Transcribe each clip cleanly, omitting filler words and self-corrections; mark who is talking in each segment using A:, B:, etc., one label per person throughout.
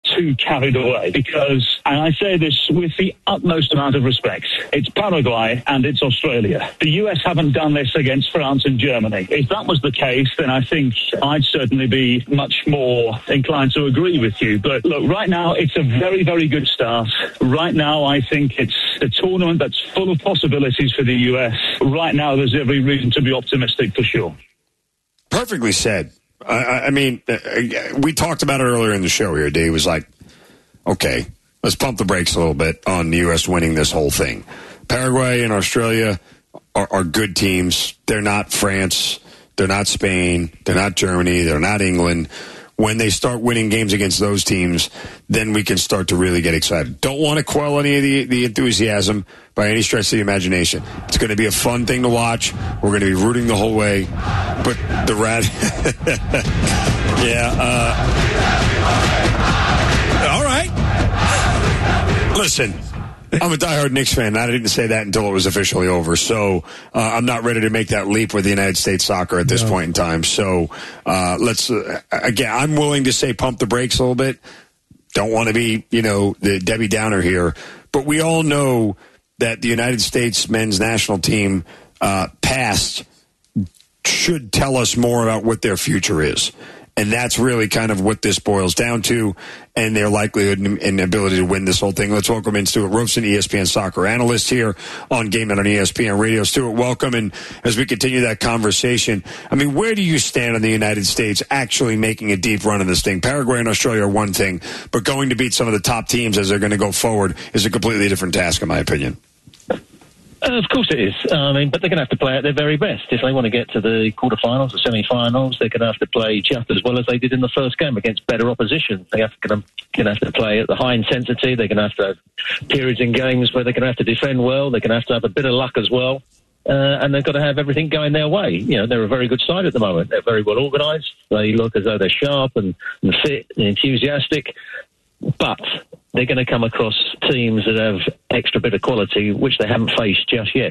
A: too carried away because, and I say this with the utmost amount of respect, it's Paraguay and it's Australia. The US haven't done this against France and Germany. If that was the case, then I think I'd certainly be much more inclined to agree with you. But look, right now, it's a very, very good start. Right now, I think it's a tournament that's full of possibilities for the US. Right now, there's every reason to be optimistic for sure.
B: Perfectly said. I mean, we talked about it earlier in the show here. Dave was like, okay, let's pump the brakes a little bit on the U.S. winning this whole thing. Paraguay and Australia are good teams. They're not France. They're not Spain. They're not Germany. They're not England. When they start winning games against those teams, then we can start to really get excited. Don't want to quell any of the enthusiasm by any stretch of the imagination. It's going to be a fun thing to watch. We're going to be rooting the whole way. But the all right. Listen, I'm a diehard Knicks fan, and I didn't say that until it was officially over. So I'm not ready to make that leap with the United States soccer at this point in time. So let's, again, I'm willing to say pump the brakes a little bit. Don't want to be, the Debbie Downer here. But we all know that the United States men's national team past should tell us more about what their future is. And that's really kind of what this boils down to, and their likelihood and ability to win this whole thing. Let's welcome in Stuart Robson, ESPN soccer analyst here on Game Night on ESPN Radio. Stuart, welcome. And as we continue that conversation, I mean, where do you stand on the United States actually making a deep run in this thing? Paraguay and Australia are one thing, but going to beat some of the top teams as they're going to go forward is a completely different task, in my opinion.
C: Of course it is. But they're going to have to play at their very best. If they want to get to the quarterfinals, the semi-finals, they're going to have to play just as well as they did in the first game against better opposition. They're going to have to play at the high intensity. They're going to have periods in games where they're going to have to defend well. They're going to have a bit of luck as well. And they've got to have everything going their way. They're a very good side at the moment. They're very well organised. They look as though they're sharp and fit and enthusiastic. But they're going to come across teams that have extra bit of quality, which they haven't faced just yet.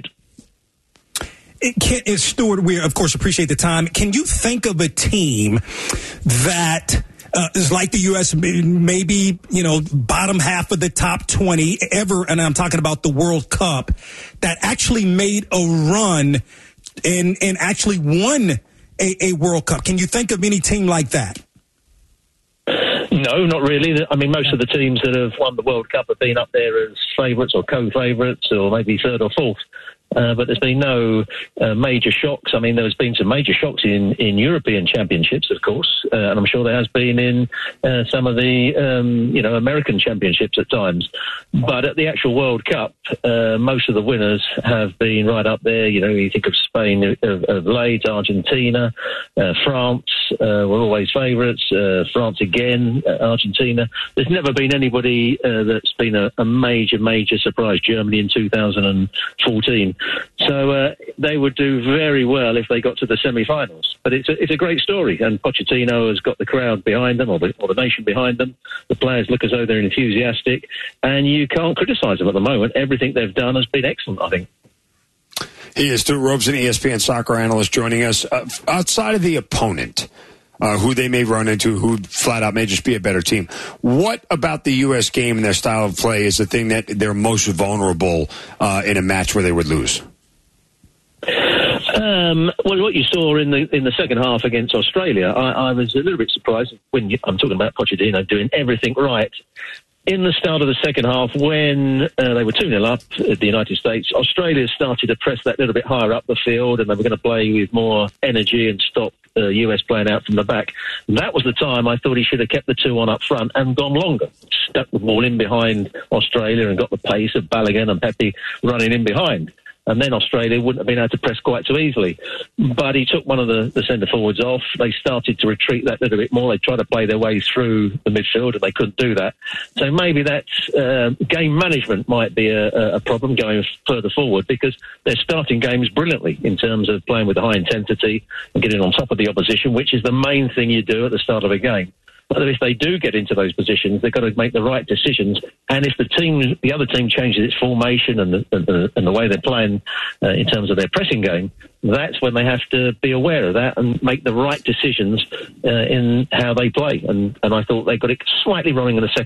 D: Stuart, we, of course, appreciate the time. Can you think of a team that is like the U.S., maybe, bottom half of the top 20 ever, and I'm talking about the World Cup, that actually made a run and actually won a World Cup? Can you think of any team like that?
C: No, not really. I mean, most of the teams that have won the World Cup have been up there as favourites or co-favourites or maybe third or fourth. But there's been no major shocks. I mean, there's been some major shocks in European championships, of course, and I'm sure there has been in some of the, American championships at times. But at the actual World Cup, most of the winners have been right up there. You think of Spain of late, Argentina, France were always favourites, France again, Argentina. There's never been anybody that's been a major, major surprise. Germany in 2014. So they would do very well if they got to the semi-finals. But it's a great story, and Pochettino has got the crowd behind them, or the nation behind them. The players look as though they're enthusiastic, and you can't criticise them at the moment. Everything they've done has been excellent, I think.
B: He is Stuart Robson, ESPN soccer analyst, joining us. Outside of the opponent, who they may run into, who flat out may just be a better team. What about the U.S. game and their style of play is the thing that they're most vulnerable in a match where they would lose?
C: Well, what you saw in the second half against Australia, I was a little bit surprised when I'm talking about Pochettino doing everything right. In the start of the second half, when they were 2-0 up at the United States, Australia started to press that little bit higher up the field, and they were going to play with more energy and stop US playing out from the back. That was the time I thought he should have kept the 2-on up front and gone longer. Stuck the ball in behind Australia and got the pace of Balogun and Pepe running in behind. And then Australia wouldn't have been able to press quite so easily. But he took one of the centre-forwards off. They started to retreat that little bit more. They tried to play their way through the midfield, and they couldn't do that. So maybe that game management might be a problem going further forward, because they're starting games brilliantly in terms of playing with a high intensity and getting on top of the opposition, which is the main thing you do at the start of a game. But if they do get into those positions, they've got to make the right decisions. And if the other team changes its formation and the way they're playing in terms of their pressing game, that's when they have to be aware of that and make the right decisions in how they play. And I thought they got it slightly wrong in the second